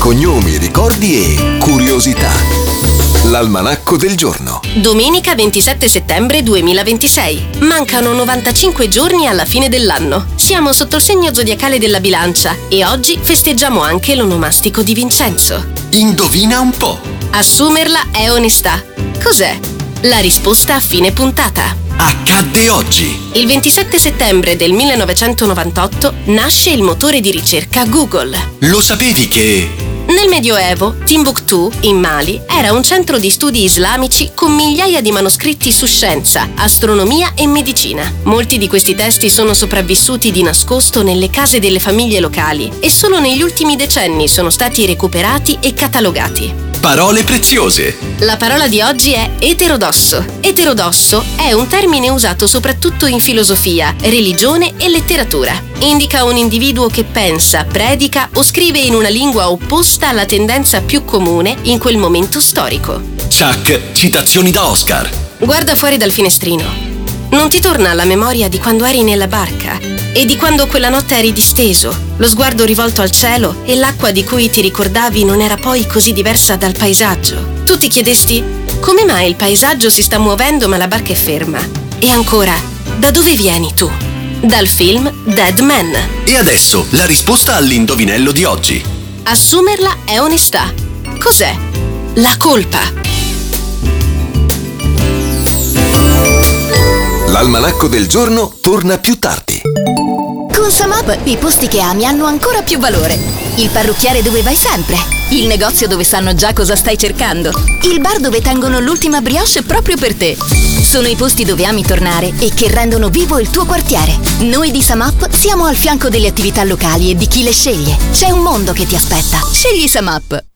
cognomi, ricordi e curiosità. L'almanacco del giorno. Domenica 27 settembre 2026. Mancano 95 giorni alla fine dell'anno. Siamo sotto il segno zodiacale della Bilancia e oggi festeggiamo anche l'onomastico di Vincenzo. Indovina un po'. Assumerla è onestà. Cos'è? La risposta a fine puntata. Accadde oggi. Il 27 settembre del 1998 nasce il motore di ricerca Google. Lo sapevi che... Nel Medioevo, Timbuktu, in Mali, era un centro di studi islamici con migliaia di manoscritti su scienza, astronomia e medicina. Molti di questi testi sono sopravvissuti di nascosto nelle case delle famiglie locali e solo negli ultimi decenni sono stati recuperati e catalogati. Parole preziose. La parola di oggi è eterodosso. Eterodosso è un termine usato soprattutto in filosofia, religione e letteratura. Indica un individuo che pensa, predica o scrive in una lingua opposta alla tendenza più comune in quel momento storico. Chuck, citazioni da Oscar. Guarda fuori dal finestrino. Non ti torna alla memoria di quando eri nella barca e di quando quella notte eri disteso, lo sguardo rivolto al cielo e l'acqua di cui ti ricordavi non era poi così diversa dal paesaggio? Tu ti chiedesti come mai il paesaggio si sta muovendo ma la barca è ferma? E ancora, da dove vieni tu? Dal film Dead Man. E adesso la risposta all'indovinello di oggi. Assumerla è onestà. Cos'è? La colpa. L'almanacco del giorno torna più tardi. Con SumUp i posti che ami hanno ancora più valore. Il parrucchiere dove vai sempre. Il negozio dove sanno già cosa stai cercando. Il bar dove tengono l'ultima brioche proprio per te. Sono i posti dove ami tornare e che rendono vivo il tuo quartiere. Noi di SumUp siamo al fianco delle attività locali e di chi le sceglie. C'è un mondo che ti aspetta. Scegli SumUp.